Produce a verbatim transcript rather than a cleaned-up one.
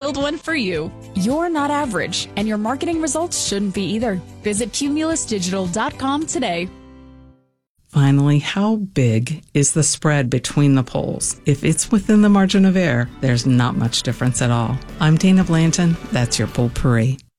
build one for you. You're not average, and your marketing results shouldn't be either. Visit cumulus digital dot com today. Finally, how big is the spread between the polls? If it's within the margin of error, there's not much difference at all. I'm Dana Blanton. That's your Potpourri.